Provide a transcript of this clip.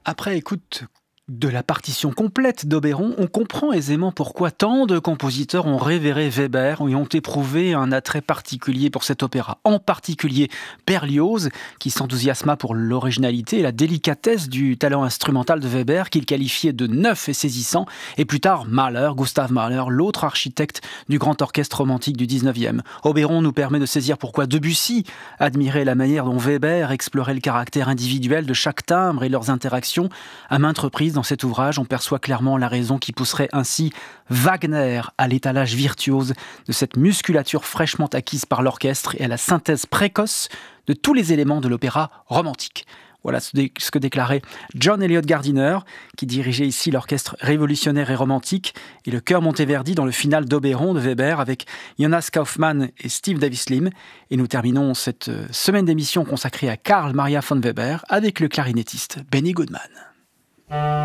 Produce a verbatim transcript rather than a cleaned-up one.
Après écoute de la partition complète d'Oberon, on comprend aisément pourquoi tant de compositeurs ont révéré Weber et ont éprouvé un attrait particulier pour cet opéra. En particulier Berlioz, qui s'enthousiasma pour l'originalité et la délicatesse du talent instrumental de Weber, qu'il qualifiait de neuf et saisissant, et plus tard Mahler, Gustav Mahler, l'autre architecte du grand orchestre romantique du dix-neuvième. Oberon nous permet de saisir pourquoi Debussy admirait la manière dont Weber explorait le caractère individuel de chaque timbre et leurs interactions. À maintes reprises, dans cet ouvrage, on perçoit clairement la raison qui pousserait ainsi Wagner à l'étalage virtuose de cette musculature fraîchement acquise par l'orchestre et à la synthèse précoce de tous les éléments de l'opéra romantique. Voilà ce que déclarait John Eliot Gardiner, qui dirigeait ici l'orchestre révolutionnaire et romantique, et le chœur Monteverdi dans le final d'Oberon de Weber avec Jonas Kaufmann et Steve Davis Lim. Et nous terminons cette semaine d'émission consacrée à Carl Maria von Weber avec le clarinettiste Benny Goodman.